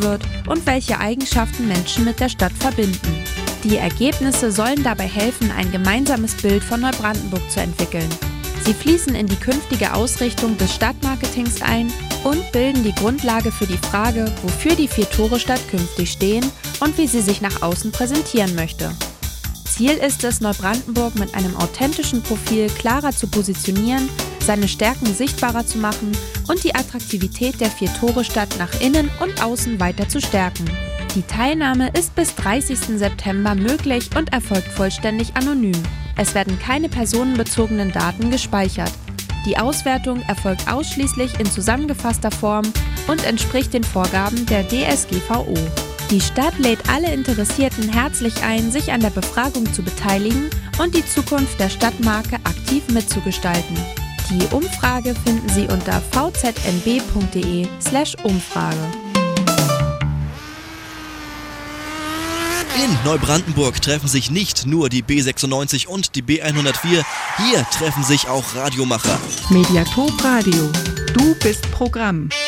wird und welche Eigenschaften Menschen mit der Stadt verbinden. Die Ergebnisse sollen dabei helfen, ein gemeinsames Bild von Neubrandenburg zu entwickeln. Sie fließen in die künftige Ausrichtung des Stadtmarketings ein und bilden die Grundlage für die Frage, wofür die Vier-Tore-Stadt künftig stehen und wie sie sich nach außen präsentieren möchte. Ziel ist es, Neubrandenburg mit einem authentischen Profil klarer zu positionieren, seine Stärken sichtbarer zu machen und die Attraktivität der Vier-Tore-Stadt nach innen und außen weiter zu stärken. Die Teilnahme ist bis 30. September möglich und erfolgt vollständig anonym. Es werden keine personenbezogenen Daten gespeichert. Die Auswertung erfolgt ausschließlich in zusammengefasster Form und entspricht den Vorgaben der DSGVO. Die Stadt lädt alle Interessierten herzlich ein, sich an der Befragung zu beteiligen und die Zukunft der Stadtmarke aktiv mitzugestalten. Die Umfrage finden Sie unter vznb.de/Umfrage. In Neubrandenburg treffen sich nicht nur die B96 und die B104, hier treffen sich auch Radiomacher. Mediatop Radio. Du bist Programm.